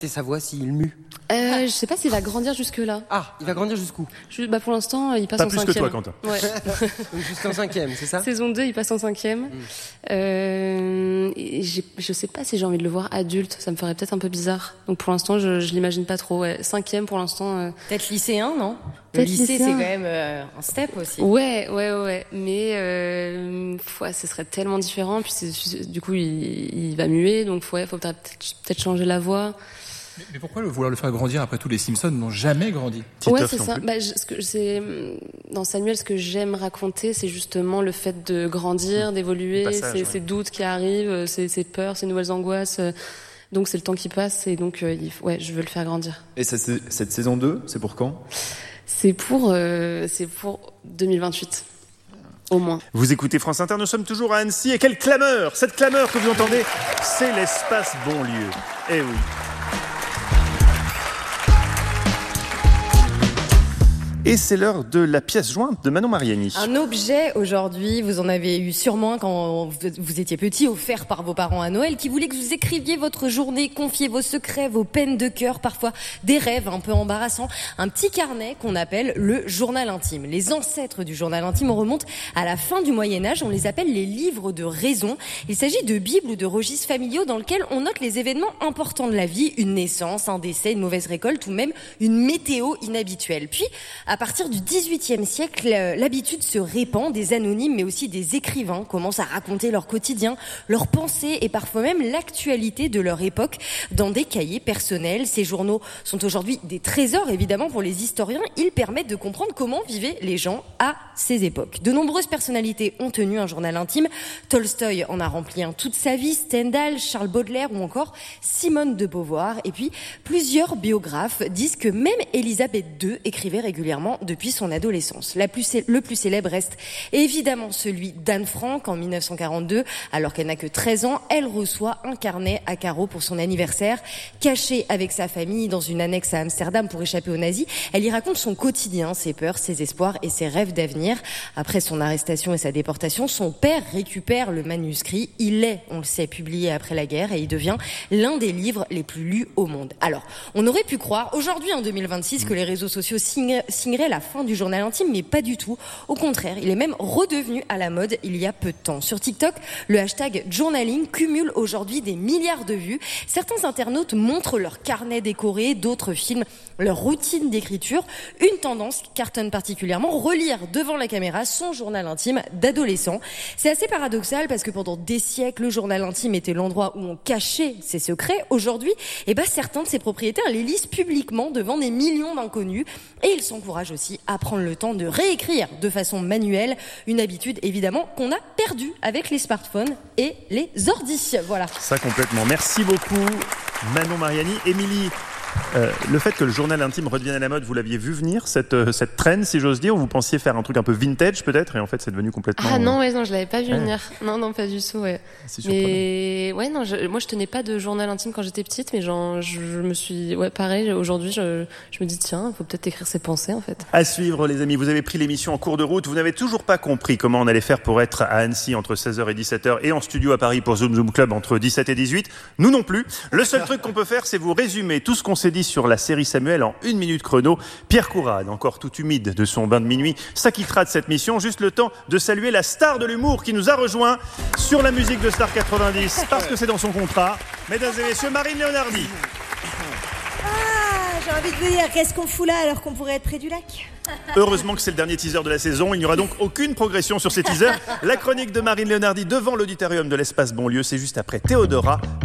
Et sa voix s'il mue. Je sais pas s'il va grandir jusque-là. Ah, il va grandir jusqu'où? Pour l'instant, il passe Pas en plus 5e. que toi, Quentin. Ouais. Donc jusqu'en 5e, c'est ça? Saison 2, il passe en 5e. Je sais pas si j'ai envie de le voir adulte. Ça me ferait peut-être un peu bizarre. Donc pour l'instant, je l'imagine pas trop. Ouais. 5e pour l'instant. Peut-être lycéen, non? Le Peut-être lycée, lycéen. c'est quand même un step aussi. Ouais. Mais ce serait tellement différent. Puis du coup, il va muer. Donc faut peut-être changer la voix. Mais pourquoi vouloir le faire grandir? Après tout, les Simpsons n'ont jamais grandi. Ouais, c'est ça. Dans Samuel, ce que j'aime raconter, c'est justement le fait de grandir, d'évoluer, ces doutes qui arrivent, ces peurs, ces nouvelles angoisses. Donc c'est le temps qui passe et donc je veux le faire grandir. Et cette saison 2, c'est pour quand? C'est pour 2028. Au moins. Vous écoutez France Inter, nous sommes toujours à Annecy et quelle clameur! Cette clameur que vous entendez, c'est l'espace Bonlieu. Eh oui. Et c'est l'heure de la pièce jointe de Manon Mariani. Un objet aujourd'hui, vous en avez eu sûrement quand vous étiez petit, offert par vos parents à Noël, qui voulaient que vous écriviez votre journée, confiez vos secrets, vos peines de cœur, parfois des rêves un peu embarrassants. Un petit carnet qu'on appelle le journal intime. Les ancêtres du journal intime, on remonte à la fin du Moyen-Âge, on les appelle les livres de raison. Il s'agit de bibles ou de registres familiaux dans lesquels on note les événements importants de la vie, une naissance, un décès, une mauvaise récolte ou même une météo inhabituelle. Puis, à partir du XVIIIe siècle, l'habitude se répand, des anonymes mais aussi des écrivains commencent à raconter leur quotidien, leurs pensées et parfois même l'actualité de leur époque dans des cahiers personnels. Ces journaux sont aujourd'hui des trésors évidemment pour les historiens, ils permettent de comprendre comment vivaient les gens à ces époques. De nombreuses personnalités ont tenu un journal intime, Tolstoï en a rempli un toute sa vie, Stendhal, Charles Baudelaire ou encore Simone de Beauvoir. Et puis plusieurs biographes disent que même Élisabeth II écrivait régulièrement depuis son adolescence. Le plus célèbre reste évidemment celui d'Anne Frank en 1942. Alors qu'elle n'a que 13 ans, elle reçoit un carnet à carreaux pour son anniversaire. Cachée avec sa famille dans une annexe à Amsterdam pour échapper aux nazis, elle y raconte son quotidien, ses peurs, ses espoirs et ses rêves d'avenir. Après son arrestation et sa déportation, son père récupère le manuscrit. Il est, on le sait, publié après la guerre et il devient l'un des livres les plus lus au monde. Alors, on aurait pu croire, aujourd'hui en 2026, que les réseaux sociaux signeraient la fin du journal intime, mais pas du tout. Au contraire, il est même redevenu à la mode il y a peu de temps. Sur TikTok, le hashtag journaling cumule aujourd'hui des milliards de vues. Certains internautes montrent leur carnet décoré, d'autres filment leur routine d'écriture. Une tendance qui cartonne particulièrement, relire devant la caméra son journal intime d'adolescent. C'est assez paradoxal parce que pendant des siècles, le journal intime était l'endroit où on cachait ses secrets. Aujourd'hui, certains de ses propriétaires les lisent publiquement devant des millions d'inconnus et ils s'encouragent aussi à prendre le temps de réécrire de façon manuelle, une habitude évidemment qu'on a perdue avec les smartphones et les ordis. Voilà. Ça complètement. Merci beaucoup Manon Mariani. Émilie, le fait que le journal intime redevienne à la mode, vous l'aviez vu venir, cette trend, si j'ose dire, ou vous pensiez faire un truc un peu vintage peut-être, et en fait c'est devenu complètement... Ah non, je l'avais pas vu venir. Non, pas du tout, ouais. C'est surprenant. Mais ouais, non, moi je tenais pas de journal intime quand j'étais petite, mais je me suis... Ouais, pareil, aujourd'hui je me dis, tiens, faut peut-être écrire ses pensées en fait. À suivre les amis, vous avez pris l'émission en cours de route, vous n'avez toujours pas compris comment on allait faire pour être à Annecy entre 16h et 17h et en studio à Paris pour Zoom Zoom Club entre 17 et 18. Nous non plus. Le seul truc qu'on peut faire, c'est vous résumer tout ce qu'on s'est dit sur la série Samuel en 1 minute chrono. Pierre Courade, encore tout humide de son bain de minuit, s'acquittera de cette mission. Juste le temps de saluer la star de l'humour qui nous a rejoint sur la musique de Star 90 parce que c'est dans son contrat. Mesdames et messieurs, Marine Leonardi. J'ai envie de vous dire, qu'est-ce qu'on fout là alors qu'on pourrait être près du lac? Heureusement que c'est le dernier teaser de la saison. Il n'y aura donc aucune progression sur ces teasers. La chronique de Marine Leonardi devant l'auditorium de l'Espace Bonlieu, c'est juste après Théodora